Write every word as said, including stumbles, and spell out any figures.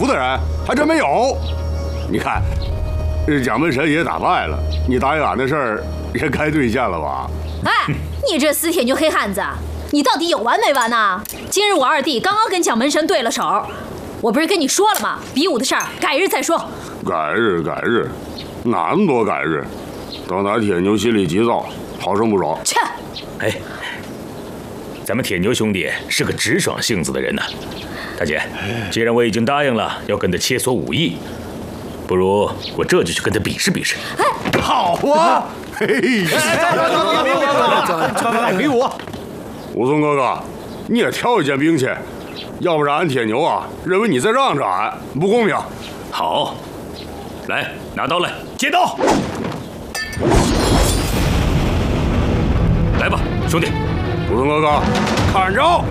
服的人还真没有。你看，这蒋门神也打败了，你答应俺的事儿也该兑现了吧？ 哎，你这死铁牛黑汉子，你到底有完没完呐？今日我二弟刚刚跟蒋门神对了手，我不是跟你说了吗？比武的事儿改日再说。 改日改日，哪那么多改日？等咱铁牛心里急躁，好生不爽。 切！ 哎，咱们铁牛兄弟是个直爽性子的人呢。大姐，既然我已经答应了要跟他切磋武艺，不如我这就去跟他比试比试。 哎， 好啊！嘿嘿， 来比武！ 武松哥哥，你也挑一件兵去，要不然俺铁牛啊认为你在让着俺，不公平。 好，来拿刀来，接刀！来吧，兄弟！ 武松哥哥，看招！